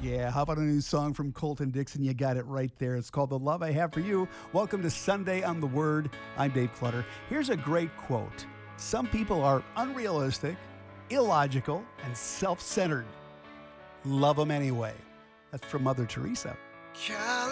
Yeah, how about a new song from Colton Dixon? You got it right there. It's called The Love I Have for You. Welcome to Sunday on the Word. I'm Dave Clutter. Here's a great quote. Some people are unrealistic, illogical, and self centered. Love them anyway. That's from Mother Teresa.